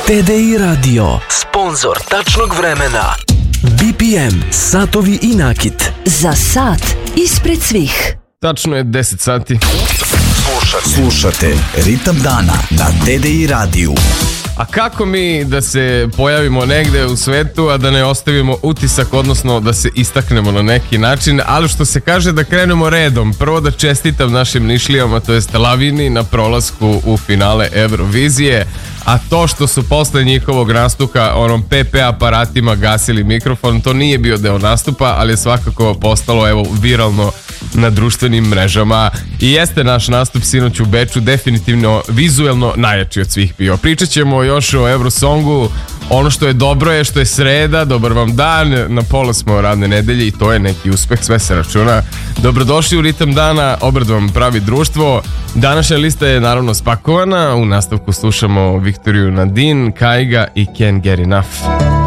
TDI Radio, sponsor tačnog vremena. BPM, satovi i nakit. Za sat ispred svih. Tačno je 10 sati. Slušate Ritam dana na TDI radiju. A kako mi da se pojavimo negde u svetu, a da ne ostavimo utisak, odnosno da se istaknemo na neki način, ali što se kaže da krenemo redom. Prvo da čestitam našim Nišlijama, to jest Lavini, na prolasku u finale Eurovizije, a to što su posle njihovog nastupa onom PP aparatima gasili mikrofon, to nije bio deo nastupa, ali je svakako postalo viralno na društvenim mrežama i jeste naš nastup sinoć u Beču definitivno vizuelno najjači od svih bio. Pričat ćemo još o Eurosongu. Ono što je dobro je što je sreda, dobar vam dan, na pola smo radne nedelje i to je neki uspeh, sve se računa. Dobrodošli u Ritam dana, obred vam pravi društvo. Današnja lista je naravno spakovana, u nastavku slušamo Viktoriju Nadin, Kaiga i Can't Get Enough.